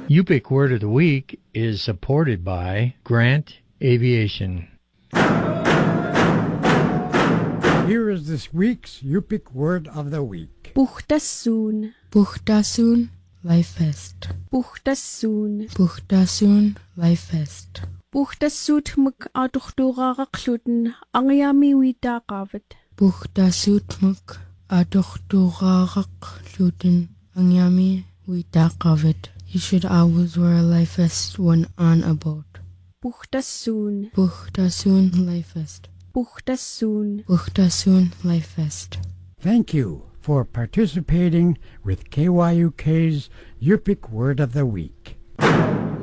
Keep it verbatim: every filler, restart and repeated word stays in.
Yupik Word of the Week is supported by Grant Aviation. Here is this week's Yupik Word of the Week. Puhtasun. Puhtasun Lifefest. Puhtasun. Puhtasun Lifefest. Puhtasut muk aduchturaqaqluten angyami witaqavat. Puhtasut muk aduchturaqaqluten angyami witaqavat. You should always wear a life vest when on a boat. Puhtasun. Puhtasun Lifefest. Puhtasun. Puhtasun Lifefest. Thank you for participating with K Y U K's Yupik Word of the Week.